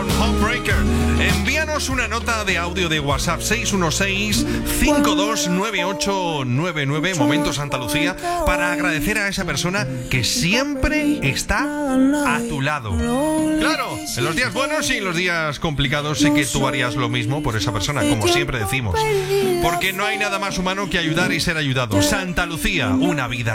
con Homebreaker. Envíanos una nota de audio de WhatsApp 616-529899, Momento Santa Lucía, para agradecer a esa persona que siempre está a tu lado. Claro, en los días buenos y en los días complicados sé que tú harías lo mismo por esa persona, como siempre decimos. Porque no hay nada más humano que ayudar y ser ayudado. Santa Lucía, una vida